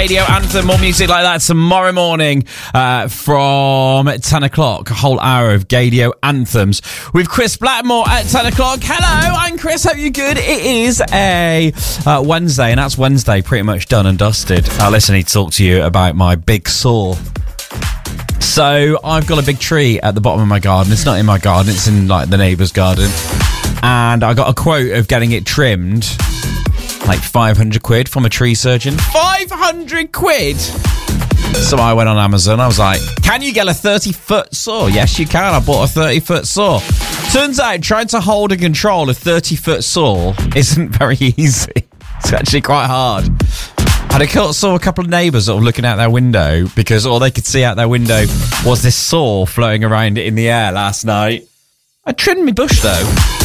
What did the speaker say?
Gaydio Anthem. More music like that tomorrow morning from 10 o'clock. A whole hour of Gaydio Anthems with Chris Blackmore at 10 o'clock. Hello, I'm Chris. Hope you're good. It is a Wednesday, and that's Wednesday pretty much done and dusted. Listen, I need to talk to you about my big saw. So I've got a big tree at the bottom of my garden. It's not in my garden. It's in like the neighbour's garden. And I got a quote of getting it trimmed, like 500 quid from a tree surgeon. 500 quid! So I went on Amazon. I was like, can you get a 30-foot saw? Yes, you can. I bought a 30-foot saw. Turns out trying to hold and control a 30-foot saw isn't very easy. It's actually quite hard. And I saw a couple of neighbours sort of looking out their window because all they could see out their window was this saw floating around in the air last night. I trimmed my bush, though.